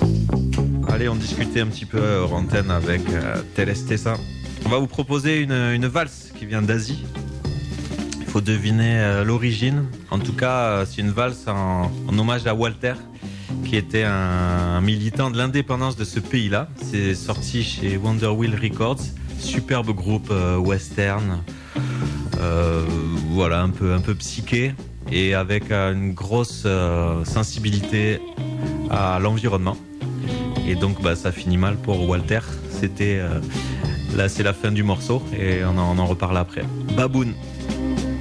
Allez, on discutait un petit peu hors antenne avec Telestessa. On va vous proposer une valse qui vient d'Asie. Il faut deviner l'origine. En tout cas, c'est une valse en hommage à Walter, qui était un militant de l'indépendance de ce pays-là. C'est sorti chez Wonder Wheel Records. Superbe groupe western. Voilà, un peu psyché et avec une grosse sensibilité à l'environnement. Et donc ça finit mal pour Walter. Là c'est la fin du morceau et on en reparle après. Baboon.